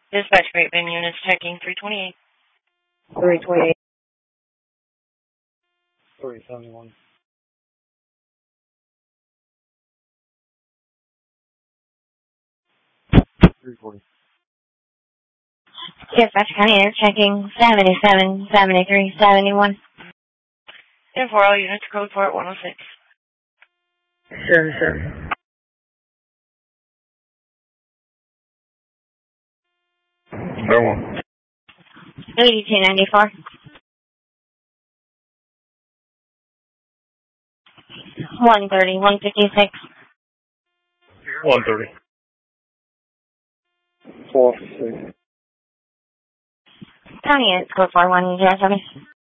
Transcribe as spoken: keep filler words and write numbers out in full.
Dispatch Great Bend units checking three twenty-eight. three twenty-eight. three seventy-one. three forty. Dispatch County Air checking seventy-seven, seventy-three, seventy-one. ten four, all units, code port one oh six. Sure, sure. Bear one. eighty-two ninety-four. one thirty, one fifty-six. one thirty. four six. County Air code four one zero seven.